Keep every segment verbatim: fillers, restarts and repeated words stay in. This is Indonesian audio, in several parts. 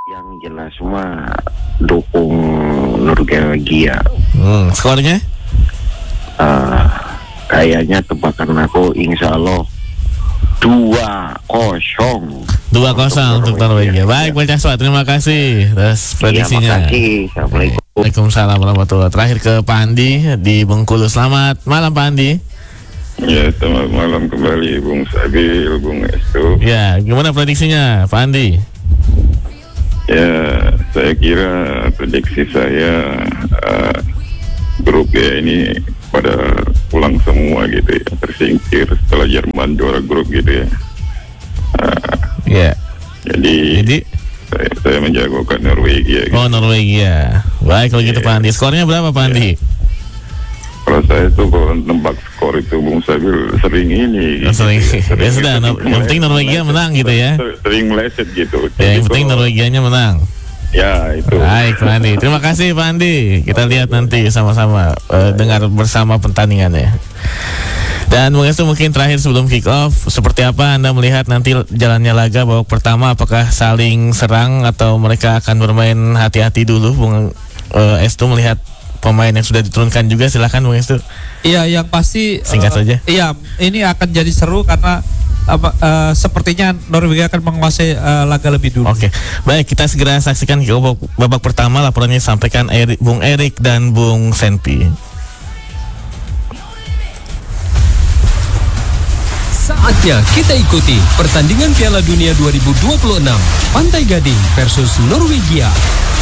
Yang jelas semua dukung Norwegia. Hmm, skornya? Uh, kayaknya tebakan aku insya Allah dua kosong. Dua kosong untuk Norwegia. Baik, Pak Caswa, terima kasih atas prediksinya. Iya, makasih. Assalamualaikum. Waalaikumsalam warahmatullahi wabarakatuh. Terakhir ke Pak Andi di Bengkulu. Selamat malam Pak Andi. Ya, selamat malam kembali Bung Sabil, Bung Estu. Ya, gimana prediksinya Pak Andi? Ya, saya kira prediksi saya uh, grup ya ini pada pulang semua gitu ya, tersingkir setelah Jerman juara grup gitu ya. Uh, ya. Jadi, jadi saya, saya menjagokan Norwegia. Gitu. Oh, Norwegia. Baik kalau gitu ya. Pak Andi. Skornya berapa Pak Andi? Ya. Kalau saya tuh kalau nembak skor itu Bung Sabil sering ini. Oh, sering. Gitu, sering. Ya sudah, no, yang penting Norwegia menang gitu ya. Sering meleset gitu. Ya, yang penting Norwegianya menang. Ya itu. Baik Pak Andi, terima kasih Pak Andi. Kita lihat nanti sama-sama uh, dengar bersama pertandingannya. Dan mungkin mungkin terakhir sebelum kick off, seperti apa Anda melihat nanti jalannya laga babak pertama? Apakah saling serang atau mereka akan bermain hati-hati dulu? Bung uh, Estu melihat pemain yang sudah diturunkan juga, silakan Bung Estu. Iya, yang pasti singkat uh, saja. Iya, ini akan jadi seru karena apa, uh, sepertinya Norwegia akan menguasai uh, laga lebih dulu. Oke, okay. Baik, kita segera saksikan babak, babak pertama. Laporannya disampaikan Eri, Bung Erik dan Bung Senpi. Saatnya kita ikuti pertandingan Piala Dunia dua ribu dua puluh enam Pantai Gading versus Norwegia.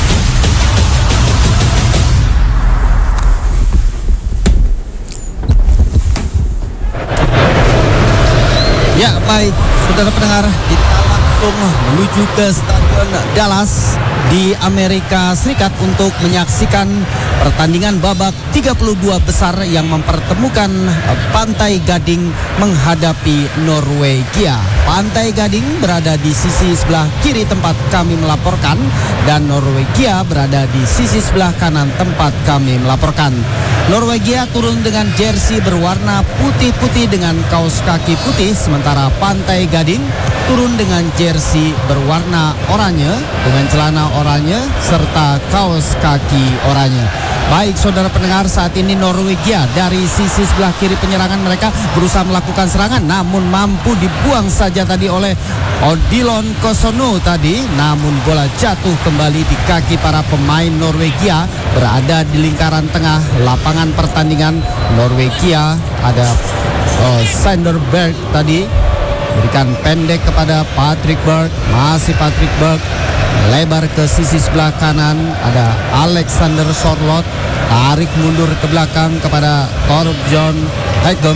Ya, baik, saudara pendengar, kita langsung menuju ke Stadion Dallas di Amerika Serikat untuk menyaksikan pertandingan babak tiga puluh dua besar yang mempertemukan Pantai Gading menghadapi Norwegia. Pantai Gading berada di sisi sebelah kiri tempat kami melaporkan dan Norwegia berada di sisi sebelah kanan tempat kami melaporkan. Norwegia turun dengan jersey berwarna putih-putih dengan kaos kaki putih, sementara Pantai Gading turun dengan jersey berwarna oranye dengan celana oranye serta kaos kaki oranye. Baik saudara pendengar, saat ini Norwegia dari sisi sebelah kiri penyerangan mereka berusaha melakukan serangan, namun mampu dibuang saja tadi oleh Odilon Kosono tadi, namun bola jatuh kembali di kaki para pemain Norwegia. Berada di lingkaran tengah lapangan pertandingan Norwegia ada oh, Sanderberg tadi, berikan pendek kepada Patrick Berg, masih Patrick Berg, lebar ke sisi sebelah kanan ada Alexander Sorloth, tarik mundur ke belakang kepada Torbjørn Hegem,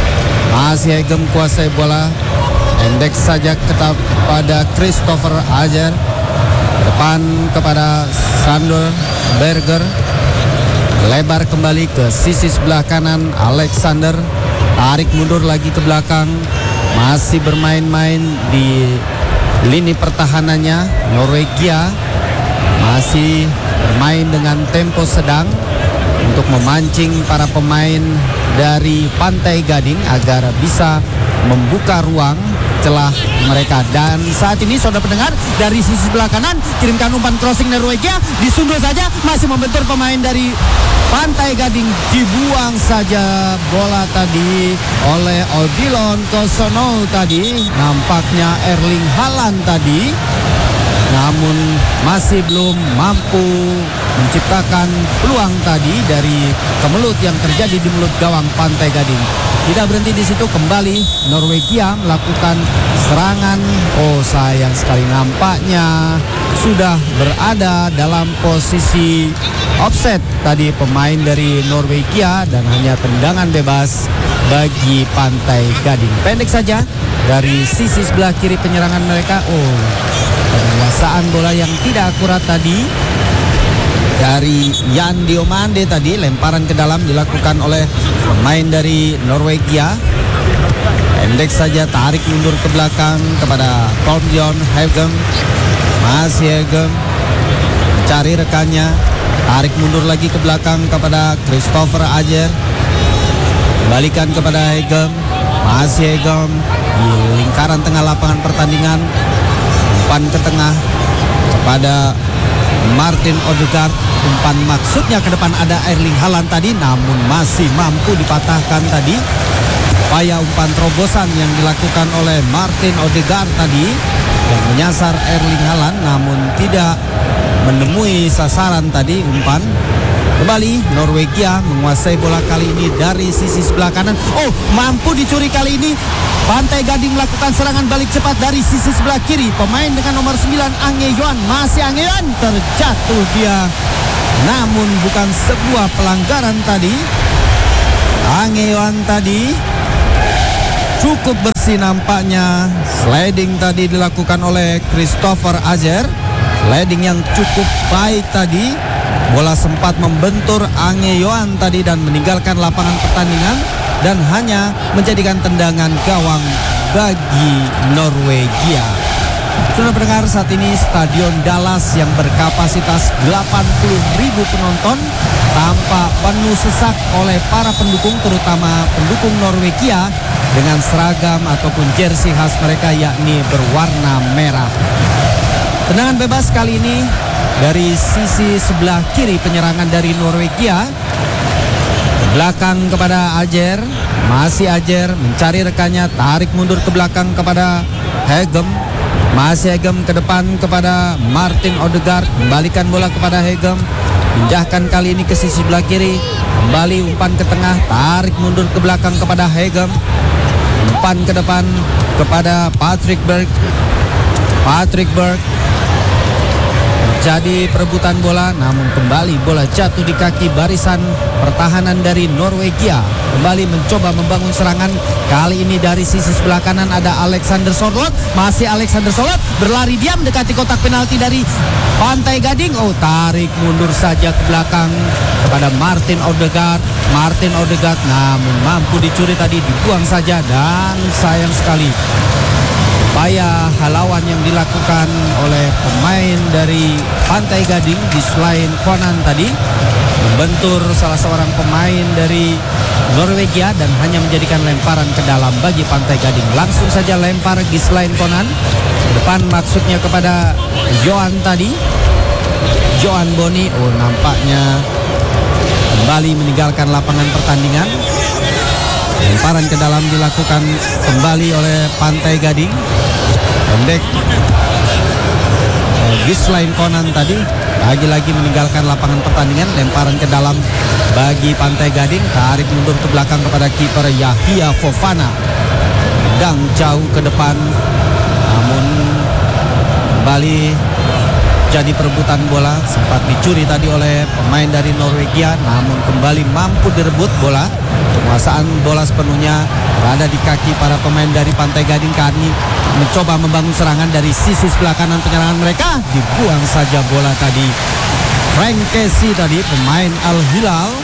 masih Hegem kuasai bola, pendek saja kepada Christopher Ajer, depan kepada Sander Berger, lebar kembali ke sisi sebelah kanan Alexander, tarik mundur lagi ke belakang, masih bermain-main di lini pertahanannya. Norwegia masih bermain dengan tempo sedang untuk memancing para pemain dari Pantai Gading agar bisa membuka ruang celah mereka. Dan saat ini saudara pendengar, dari sisi sebelah kanan kirimkan umpan crossing Norwegia, disundul saja, masih membentur pemain dari Pantai Gading, dibuang saja bola tadi oleh Odilon Kosono tadi, nampaknya Erling Haaland tadi, namun masih belum mampu menciptakan peluang tadi dari kemelut yang terjadi di mulut gawang Pantai Gading. Tidak berhenti di situ, kembali Norwegia melakukan serangan. Oh, sayang sekali, nampaknya sudah berada dalam posisi offset tadi pemain dari Norwegia dan hanya tendangan bebas bagi Pantai Gading. Pendek saja dari sisi sebelah kiri penyerangan mereka. Oh, penguasaan bola yang tidak akurat tadi dari Jan Diomande tadi, lemparan ke dalam dilakukan oleh pemain dari Norwegia. Pendek saja, tarik mundur ke belakang kepada Torbjørn Hegem, masih Hegem mencari rekannya, tarik mundur lagi ke belakang kepada Christopher Ajer, kembalikan kepada Hegem, masih Hegem di lingkaran tengah lapangan pertandingan, umpan ke tengah kepada Martin Odegaard. Umpan maksudnya ke depan ada Erling Haaland tadi, namun masih mampu dipatahkan tadi. Upaya umpan terobosan yang dilakukan oleh Martin Odegaard tadi yang menyasar Erling Haaland, namun tidak menemui sasaran tadi umpan. Kembali Norwegia menguasai bola kali ini dari sisi sebelah kanan. Oh, mampu dicuri kali ini. Pantai Gading melakukan serangan balik cepat dari sisi sebelah kiri. Pemain dengan nomor sembilan Ange Yohan, masih Ange Yohan, terjatuh dia. Namun bukan sebuah pelanggaran tadi. Ange Yohan tadi cukup bersih nampaknya. Sliding tadi dilakukan oleh Christopher Ajer. Sliding yang cukup baik tadi. Bola sempat membentur Ange Yohan tadi dan meninggalkan lapangan pertandingan dan hanya menjadikan tendangan gawang bagi Norwegia. Sudah pendengar, saat ini Stadion Dallas yang berkapasitas delapan puluh ribu penonton tampak penuh sesak oleh para pendukung, terutama pendukung Norwegia dengan seragam ataupun jersey khas mereka yakni berwarna merah. Tendangan bebas kali ini dari sisi sebelah kiri penyerangan dari Norwegia. Belakang kepada Ajer, masih Ajer mencari rekannya, tarik mundur ke belakang kepada Hegem. Masih Hegem ke depan kepada Martin Odegaard, kembalikan bola kepada Hegem, pindahkan kali ini ke sisi sebelah kiri, kembali umpan ke tengah, tarik mundur ke belakang kepada Hegem, umpan ke depan kepada Patrick Berg. Patrick Berg jadi perebutan bola, namun kembali bola jatuh di kaki barisan pertahanan dari Norwegia. Kembali mencoba membangun serangan. Kali ini dari sisi sebelah kanan ada Alexander Sorloth. Masih Alexander Sorloth berlari diam mendekati kotak penalti dari Pantai Gading. Oh, tarik mundur saja ke belakang kepada Martin Odegaard. Martin Odegaard namun mampu dicuri tadi, dibuang saja dan sayang sekali. Upaya halauan yang dilakukan oleh pemain dari Pantai Gading di selain Konan tadi membentur salah seorang pemain dari Norwegia dan hanya menjadikan lemparan ke dalam bagi Pantai Gading. Langsung saja lempar Gislain Konan depan, maksudnya kepada Johan tadi, Johan Boni. Oh, nampaknya kembali meninggalkan lapangan pertandingan. Lemparan ke dalam dilakukan kembali oleh Pantai Gading. Pendek Gislain Konan tadi lagi-lagi meninggalkan lapangan pertandingan. Lemparan ke dalam bagi Pantai Gading, tarik mundur ke belakang kepada kiper Yahya Fofana. Dang jauh ke depan, namun kembali jadi perebutan bola. Sempat dicuri tadi oleh pemain dari Norwegia, namun kembali mampu direbut bola. Penguasaan bola sepenuhnya berada di kaki para pemain dari Pantai Gading. Kami mencoba membangun serangan dari sisi sebelah kanan penyerangan mereka. Dibuang saja bola tadi. Frank Casey tadi, pemain Al Hilal,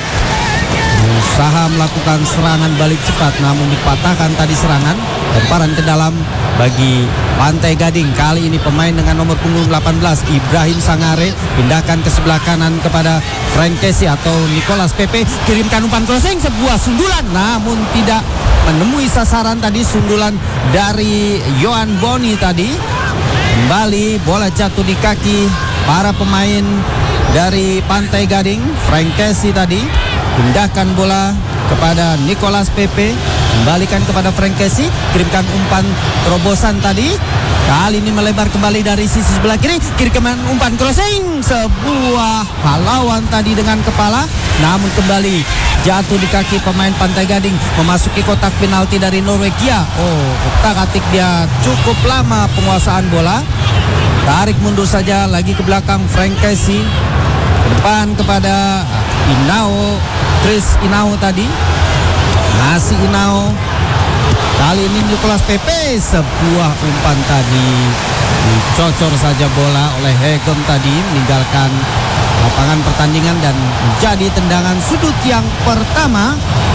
berusaha melakukan serangan balik cepat, namun dipatahkan tadi serangan. Lemparan ke dalam bagi Pantai Gading. Kali ini pemain dengan nomor punggung delapan belas Ibrahim Sangare pindahkan ke sebelah kanan kepada Frank Casey atau Nicolas Pepe. Kirimkan umpan crossing, sebuah sundulan namun tidak menemui sasaran tadi. Sundulan dari Johan Boni tadi. Kembali bola jatuh di kaki para pemain dari Pantai Gading. Frank Casey tadi pindahkan bola kepada Nicolas Pepe, kembalikan kepada Frank Casey, kirimkan umpan terobosan tadi. Kali ini melebar kembali dari sisi sebelah kiri, kirimkan umpan crossing, sebuah halauan tadi dengan kepala, namun kembali jatuh di kaki pemain Pantai Gading. Memasuki kotak penalti dari Norwegia. Oh, otak-atik dia cukup lama penguasaan bola. Tarik mundur saja lagi ke belakang Frank Casey, ke depan kepada Inao, Chris Inao tadi. Masih Inao. Kali ini Nicolas Pepe, sebuah umpan tadi dicocor saja bola oleh Hegem tadi, meninggalkan lapangan pertandingan dan menjadi tendangan sudut yang pertama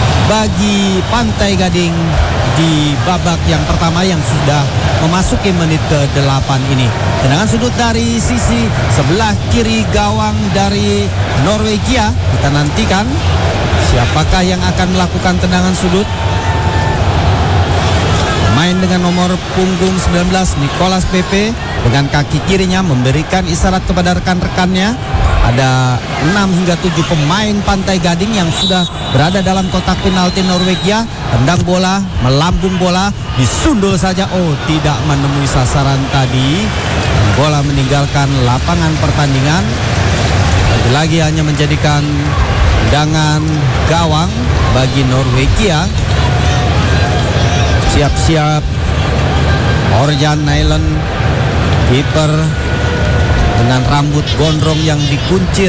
bagi Pantai Gading di babak yang pertama yang sudah memasuki menit ke delapan ini. Tendangan sudut dari sisi sebelah kiri gawang dari Norwegia. Kita nantikan siapakah yang akan melakukan tendangan sudut. Pemain dengan nomor punggung sembilan belas Nicolas Pepe dengan kaki kirinya memberikan isyarat kepada rekan-rekannya. Ada enam hingga tujuh pemain Pantai Gading yang sudah berada dalam kotak penalti Norwegia. Tendang bola, melambung bola, disundul saja. Oh, tidak menemui sasaran tadi. Bola meninggalkan lapangan pertandingan. Lagi-lagi hanya menjadikan tendangan gawang bagi Norwegia. Siap-siap Orjan Nyland, kiper dengan rambut gondrong yang dikuncir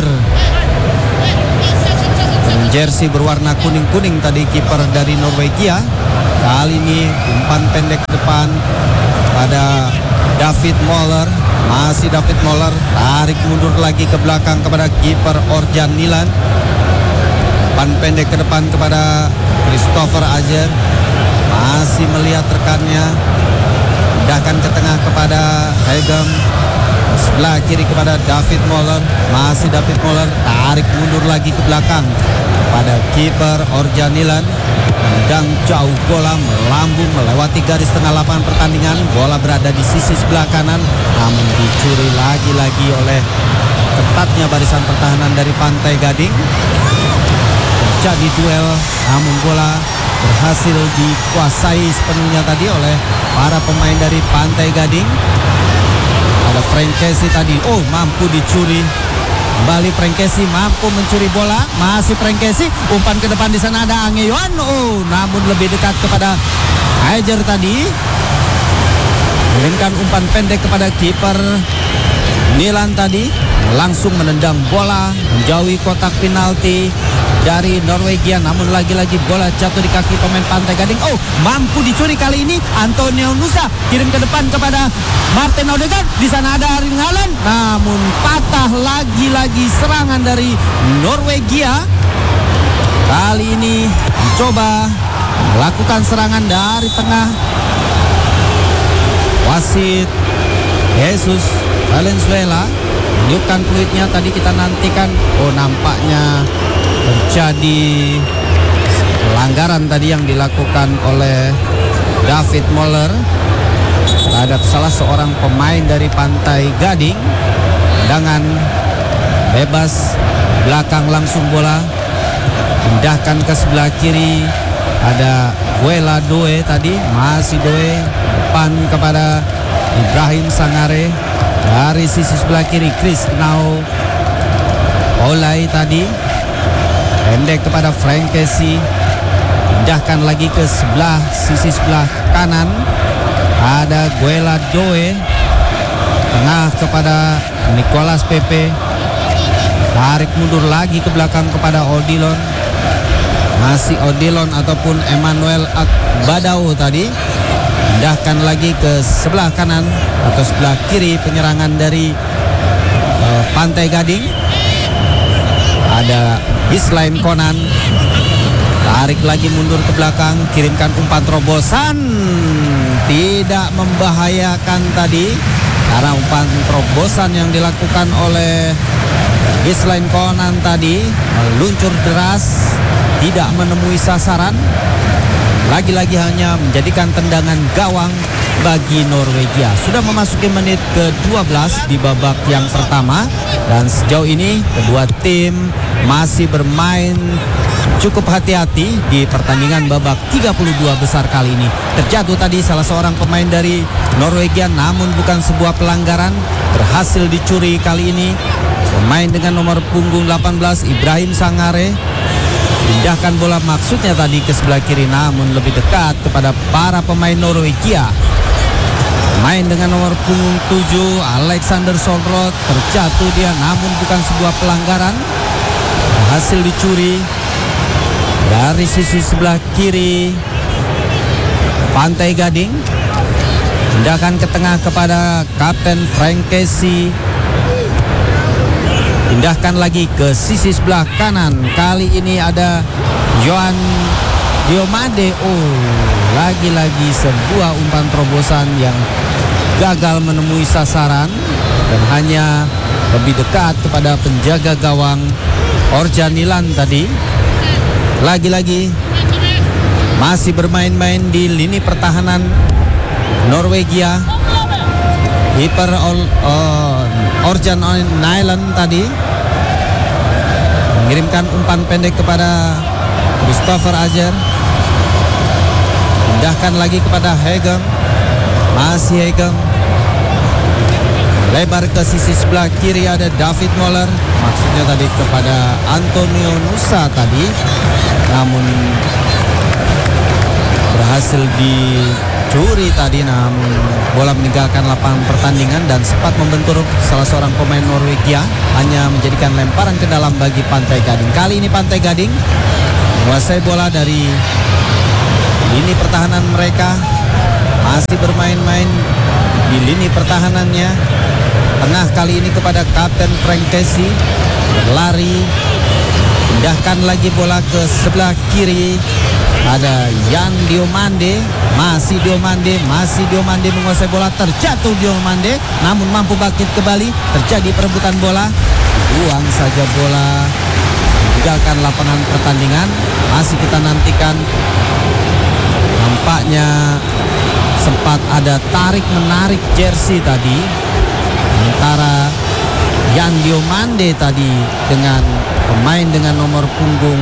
dengan jersey berwarna kuning-kuning tadi, kiper dari Norwegia. Kali ini umpan pendek ke depan pada David Moller. Masih David Moller, tarik mundur lagi ke belakang kepada kiper Orjan Nyland. Umpan pendek ke depan kepada Christopher Ajer. Masih melihat rekannya, pindahkan ke tengah kepada Hegem. Sebelah kiri kepada David Moller. Masih David Moller, tarik mundur lagi ke belakang pada kiper Orjan Nyland. Tendang jauh, bola melambung melewati garis tengah lapangan pertandingan. Bola berada di sisi sebelah kanan, namun dicuri lagi-lagi oleh ketatnya barisan pertahanan dari Pantai Gading. Terjadi duel, namun bola berhasil dikuasai sepenuhnya tadi oleh para pemain dari Pantai Gading. Ada Frankesi tadi, oh mampu dicuri. Kembali Frankesi mampu mencuri bola. Masih Frankesi, umpan ke depan, di sana ada Angeyon. Oh, namun lebih dekat kepada Ajer tadi. Kirimkan umpan pendek kepada kiper Nyland tadi, langsung menendang bola menjauhi kotak penalti dari Norwegia. Namun lagi-lagi bola jatuh di kaki pemain Pantai Gading. Oh, mampu dicuri kali ini Antonio Nusa, kirim ke depan kepada Martin Odegaard. Di sana ada Erling Haaland, namun patah lagi-lagi serangan dari Norwegia. Kali ini mencoba melakukan serangan dari tengah. Wasit Jesus Valenzuela menunjukkan peluitnya tadi, kita nantikan. Oh, nampaknya terjadi pelanggaran tadi yang dilakukan oleh David Moller terhadap salah seorang pemain dari Pantai Gading. Tendangan bebas belakang, langsung bola pindahkan ke sebelah kiri. Ada Guela Doe tadi, masih Doe, depan kepada Ibrahim Sangare. Dari sisi sebelah kiri Chris Knau Olay tadi, pendek kepada Frankesi. Pindahkan lagi ke sebelah sisi sebelah kanan. Ada Guela Doe. Tengah kepada Nicolas Pepe. Tarik mundur lagi ke belakang kepada Odilon. Masih Odilon ataupun Emmanuel Akbadao tadi. Pindahkan lagi ke sebelah kanan atau sebelah kiri penyerangan dari uh, Pantai Gading. Ada Gislain Konan, tarik lagi mundur ke belakang, kirimkan umpan terobosan, tidak membahayakan tadi karena umpan terobosan yang dilakukan oleh Gislain Konan tadi meluncur deras, tidak menemui sasaran. Lagi-lagi hanya menjadikan tendangan gawang bagi Norwegia. Sudah memasuki menit ke dua belas di babak yang pertama, dan sejauh ini kedua tim masih bermain cukup hati-hati di pertandingan babak tiga puluh dua besar kali ini. Terjatuh tadi salah seorang pemain dari Norwegia, namun bukan sebuah pelanggaran, berhasil dicuri kali ini. Pemain dengan nomor punggung delapan belas Ibrahim Sangare pindahkan bola maksudnya tadi ke sebelah kiri, namun lebih dekat kepada para pemain Norwegia. Pemain dengan nomor punggung tujuh Alexander Solrod terjatuh dia, namun bukan sebuah pelanggaran, berhasil dicuri. Dari sisi sebelah kiri Pantai Gading, pindahkan ke tengah kepada Kapten Frankesi. Pindahkan lagi ke sisi sebelah kanan. Kali ini ada Johan Diomade. Oh, lagi-lagi sebuah umpan terobosan yang gagal menemui sasaran dan hanya lebih dekat kepada penjaga gawang Orjan Nyland tadi. Lagi-lagi masih bermain-main di lini pertahanan Norwegia. Kiper uh, Orjan Nyland tadi mengirimkan umpan pendek kepada Christopher Ajer. Pindahkan lagi kepada Hegem. Masih Hegem. Lebar ke sisi sebelah kiri ada David Moller. Maksudnya tadi kepada Antonio Nusa tadi. Namun berhasil dicuri tadi, namun bola meninggalkan lapangan pertandingan dan sempat membentur salah seorang pemain Norwegia, hanya menjadikan lemparan ke dalam bagi Pantai Gading. Kali ini Pantai Gading menguasai bola dari lini pertahanan mereka, masih bermain-main di lini pertahanannya. Tengah kali ini kepada Kapten Frank Casey, berlari, pindahkan lagi bola ke sebelah kiri. Ada Yan Diomande, masih Diomande, masih Diomande menguasai bola, terjatuh Diomande, namun mampu bangkit kembali, terjadi perebutan bola, buang saja bola, meninggalkan lapangan pertandingan. Masih kita nantikan, nampaknya sempat ada tarik menarik jersey tadi antara Yan Diomande tadi dengan pemain dengan nomor punggung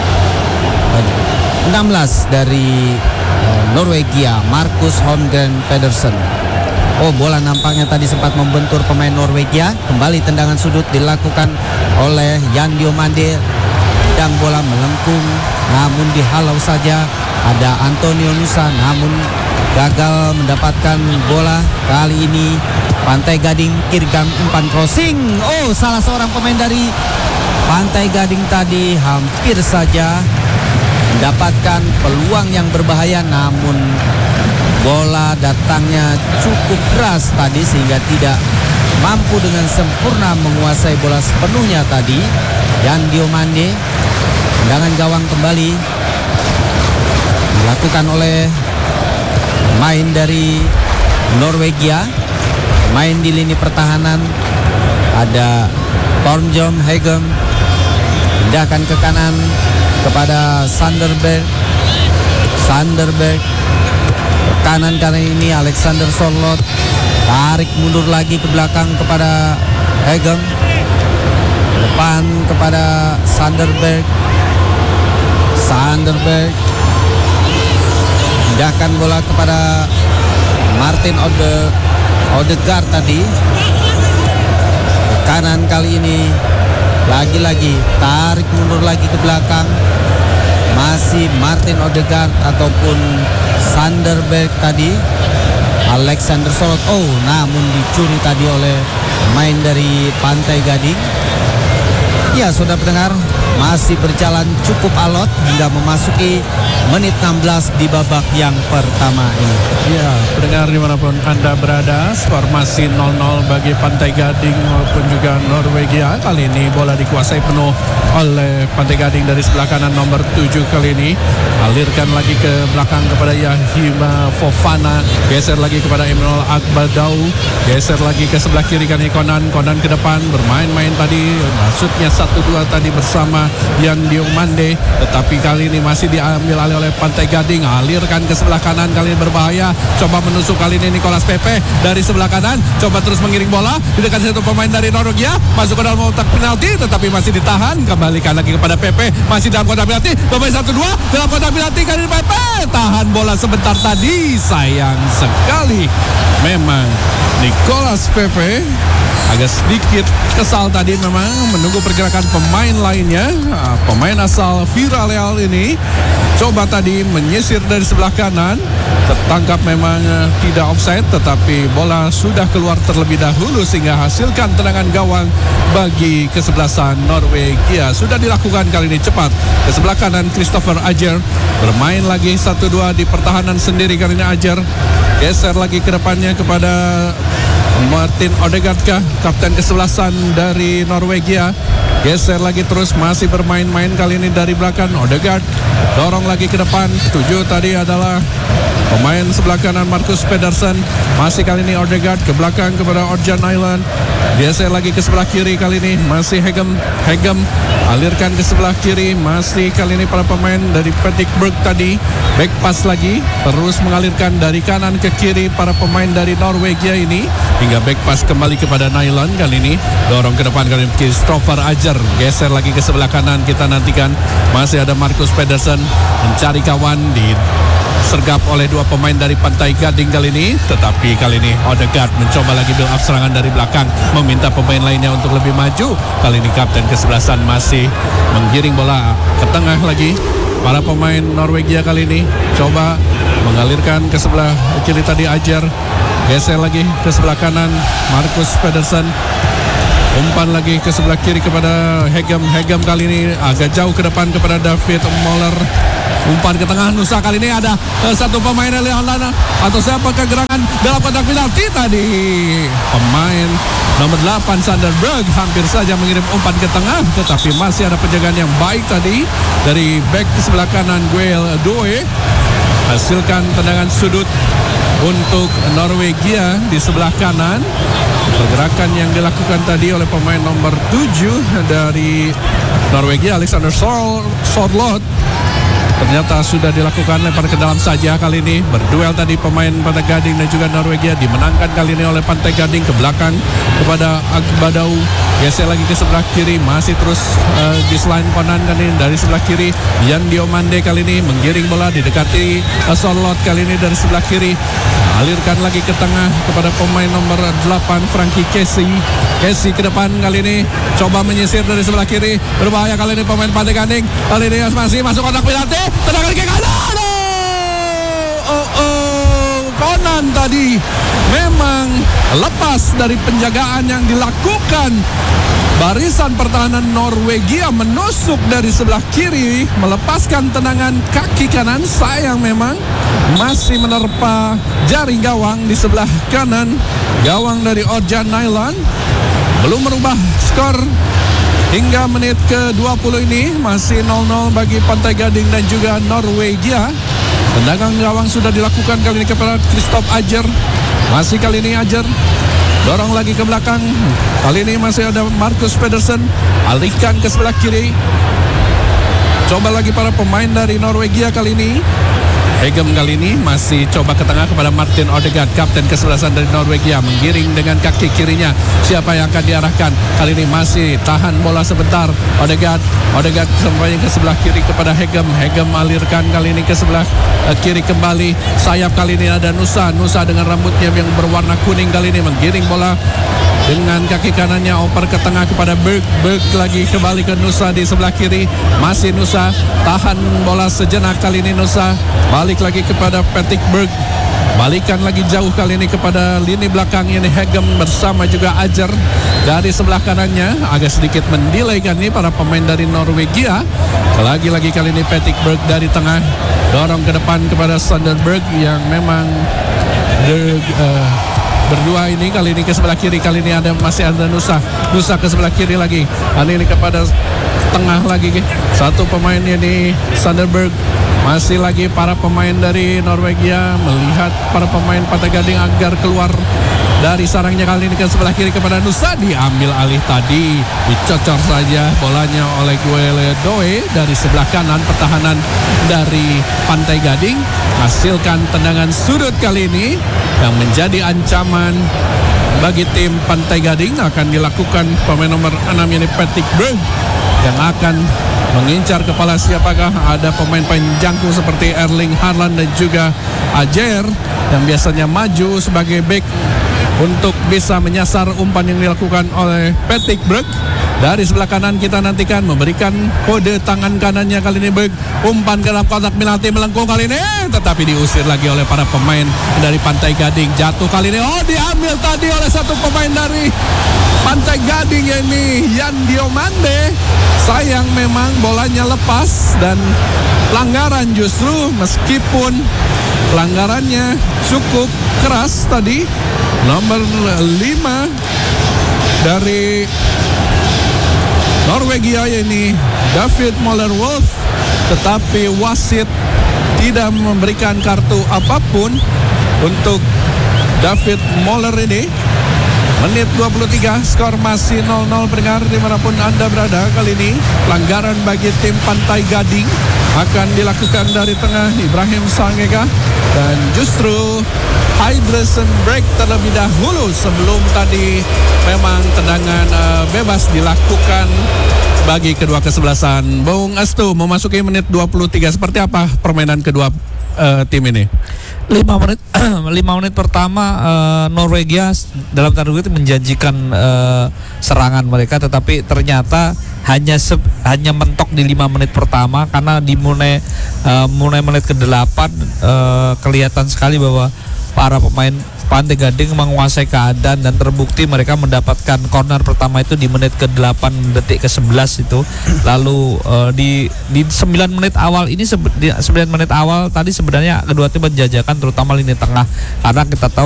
enam belas dari uh, Norwegia, Markus Holmgren Pedersen. Oh, bola nampaknya tadi sempat membentur pemain Norwegia. Kembali tendangan sudut dilakukan oleh Yan Diomande, dan bola melengkung namun dihalau saja. Ada Antonio Nusa namun gagal mendapatkan bola. Kali ini Pantai Gading kirimkan umpan crossing. Oh, salah seorang pemain dari Pantai Gading tadi hampir saja mendapatkan peluang yang berbahaya, namun bola datangnya cukup keras tadi sehingga tidak mampu dengan sempurna menguasai bola sepenuhnya tadi. Yan Diomande, tendangan gawang kembali dilakukan oleh main dari Norwegia. Main di lini pertahanan ada Tornjom Hegem, pindahkan ke kanan kepada Sanderberg. Sanderberg kanan kali ini Alexander Sorloth, tarik mundur lagi ke belakang kepada Hegem, depan kepada Sanderberg. Sanderberg pindahkan bola kepada Martin Ode Odegaard tadi, kanan kali ini lagi-lagi tarik mundur lagi ke belakang, masih Martin Odegaard ataupun Sanderberg tadi. Alexander Sorloth, oh namun dicuri tadi oleh pemain dari Pantai Gading. Ya, saudara pendengar, masih berjalan cukup alot hingga memasuki menit enam belas di babak yang pertama ini. Ya, pendengar dimanapun Anda berada, skor masih nol nol bagi Pantai Gading maupun juga Norwegia. Kali ini bola dikuasai penuh oleh Pantai Gading dari sebelah kanan nomor tujuh kali ini. Alirkan lagi ke belakang kepada Yahima Fofana, geser lagi kepada Emmanuel Agbadau, geser lagi ke sebelah kiri kan Konan, Konan ke depan, bermain-main tadi, masuknya satu dua tadi bersama Yan Diomande, tetapi kali ini masih diambil alih oleh Pantai Gading. Alirkan ke sebelah kanan, kali ini berbahaya, coba menusuk kali ini Nicolas Pepe dari sebelah kanan, coba terus mengiring bola di dekat satu pemain dari Norwegia, masuk ke dalam kotak penalti tetapi masih ditahan. Kembalikan lagi kepada Pepe, masih dalam kotak penalti, pemain satu dua dalam kotak penalti, kali ini Pepe tahan bola sebentar tadi, sayang sekali. Memang Nicolas Pepe agak sedikit kesal tadi, memang menunggu pergerakan pemain lainnya. Nah, pemain asal Villarreal ini coba tadi menyisir dari sebelah kanan, tertangkap memang uh, tidak offside, tetapi bola sudah keluar terlebih dahulu sehingga hasilkan tendangan gawang bagi kesebelasan Norwegia. Sudah dilakukan kali ini cepat ke sebelah kanan. Christopher Ajer bermain lagi satu dua di pertahanan sendiri kali ini. Ajer geser lagi ke depannya kepada Martin Odegaard kah, kapten kesebelasan dari Norwegia. Geser lagi terus, masih bermain-main kali ini dari belakang. Odegaard dorong lagi ke depan. Tujuh tadi adalah pemain sebelah kanan Markus Pedersen. Masih kali ini Odegaard ke belakang kepada Orjan Nyland. Geser lagi ke sebelah kiri kali ini masih Hegem. Hegem alirkan ke sebelah kiri, masih kali ini para pemain dari Petikburg tadi. Back pass lagi, terus mengalirkan dari kanan ke kiri para pemain dari Norwegia ini. Hingga back pass kembali kepada Nylon kali ini. Dorong ke depan kali ini Christopher Ajer. Geser lagi ke sebelah kanan, kita nantikan. Masih ada Marcus Pedersen mencari kawan di sergap oleh dua pemain dari Pantai Gading kali ini. Tetapi kali ini Odegaard mencoba lagi build up serangan dari belakang, meminta pemain lainnya untuk lebih maju. Kali ini kapten kesebelasan masih menggiring bola ke tengah lagi. Para pemain Norwegia kali ini coba mengalirkan ke sebelah kiri tadi Ajer. Geser lagi ke sebelah kanan Marcus Pedersen. Umpan lagi ke sebelah kiri kepada Hegem. Hegem kali ini agak jauh ke depan kepada David Moller. Umpan ke tengah, Nusa kali ini ada uh, satu pemain Leon Lana atau siapa kegerangan dalam kotak penalti tadi. Pemain nomor delapan Sanderberg hampir saja mengirim umpan ke tengah, tetapi masih ada penjagaan yang baik tadi dari back di sebelah kanan Guel Doe. Hasilkan tendangan sudut untuk Norwegia di sebelah kanan. Pergerakan yang dilakukan tadi oleh pemain nomor tujuh dari Norwegia Alexander Sor Sorlot ternyata sudah dilakukan, lempar ke dalam saja kali ini. Berduel tadi pemain Pantai Gading dan juga Norwegia, dimenangkan kali ini oleh Pantai Gading ke belakang kepada Agbadau. Geser lagi ke sebelah kiri, masih terus uh, di selain konan kali ini dari sebelah kiri. Yan Diomande kali ini menggiring bola, didekati uh, Sorlot kali ini dari sebelah kiri. Alirkan lagi ke tengah kepada pemain nomor delapan Frankie Casey. Casey ke depan kali ini coba menyisir dari sebelah kiri. Berbahaya kali ini pemain Pantai Gading. Kali ini masih masuk kotak penalti. Tendangan ke kanan. Oh, oh, oh. Konan tadi memang lepas dari penjagaan yang dilakukan. Barisan pertahanan Norwegia menusuk dari sebelah kiri, melepaskan tendangan kaki kanan. Sayang memang masih menerpa jaring gawang di sebelah kanan. Gawang dari Orjan Nylon belum merubah skor hingga menit ke dua puluh ini. Masih nol nol bagi Pantai Gading dan juga Norwegia. Tendangan gawang sudah dilakukan kali ini kepada Christoph Ajer. Masih kali ini Ajer dorong lagi ke belakang. Kali ini masih ada Marcus Pedersen. Alihkan ke sebelah kiri. Coba lagi para pemain dari Norwegia kali ini. Hegem kali ini masih coba ke tengah kepada Martin Odegaard, kapten kesebelasan dari Norwegia, menggiring dengan kaki kirinya. Siapa yang akan diarahkan? Kali ini masih tahan bola sebentar. Odegaard, Odegaard sampai ke sebelah kiri kepada Hegem. Hegem alirkan kali ini ke sebelah uh, kiri kembali. Sayap kali ini ada Nusa. Nusa dengan rambutnya yang berwarna kuning kali ini menggiring bola dengan kaki kanannya, oper ke tengah kepada Berg. Berg lagi kembali ke Nusa di sebelah kiri. Masih Nusa, tahan bola sejenak kali ini Nusa. Balik lagi kepada Petikburg. Balikan lagi jauh kali ini kepada lini belakang ini Hegem bersama juga Ajer. Dari sebelah kanannya agak sedikit mendelay kan ini para pemain dari Norwegia. Lagi-lagi kali ini Petikburg dari tengah dorong ke depan kepada Sanderberg yang memang the, uh, berdua ini. Kali ini ke sebelah kiri, kali ini ada masih ada Nusa. Nusa ke sebelah kiri lagi. Kali ini kepada tengah lagi. Satu pemain ini Sanderberg. Masih lagi para pemain dari Norwegia melihat para pemain Pantai Gading agar keluar dari sarangnya. Kali ini ke sebelah kiri kepada Nusa, diambil alih tadi, dicocor saja bolanya oleh Guele Doe dari sebelah kanan. Pertahanan dari Pantai Gading hasilkan tendangan sudut kali ini yang menjadi ancaman bagi tim Pantai Gading. Akan dilakukan pemain nomor enam ini Petikburg yang akan mengincar kepala siapakah. Ada pemain penjangkau seperti Erling Haaland dan juga Ajer yang biasanya maju sebagai back untuk bisa menyasar umpan yang dilakukan oleh Petikburg. Dari sebelah kanan kita nantikan memberikan kode tangan kanannya kali ini Berg. Umpan ke dalam kotak penalti melengkung kali ini, tetapi diusir lagi oleh para pemain dari Pantai Gading. Jatuh kali ini, oh diambil tadi oleh satu pemain dari Pantai Gading ini Yan Diomande. Sayang memang bolanya lepas dan pelanggaran justru, meskipun pelanggarannya cukup keras tadi. Nomor lima dari Norwegia ini David Moller-Wolf, tetapi wasit tidak memberikan kartu apapun untuk David Moller ini. Menit dua puluh tiga, skor masih nol nol pendengar dimanapun Anda berada. Kali ini pelanggaran bagi tim Pantai Gading akan dilakukan dari tengah Ibrahim Sangega, dan justru hydration break terlebih dahulu sebelum tadi memang tendangan uh, bebas dilakukan bagi kedua kesebelasan. Bung Astu, memasuki menit dua puluh tiga, seperti apa permainan kedua uh, tim ini? lima menit lima menit pertama uh, Norwegia dalam tanda kutip menjanjikan uh, serangan mereka, tetapi ternyata hanya se hanya mentok di lima menit pertama, karena di mulai uh, mulai menit ke delapan uh, kelihatan sekali bahwa para pemain Pantai Gading menguasai keadaan dan terbukti mereka mendapatkan corner pertama itu di menit ke delapan detik ke sebelas itu. Lalu uh, di di sembilan menit awal ini di sembilan menit awal tadi sebenarnya kedua tim menjajakan terutama lini tengah, karena kita tahu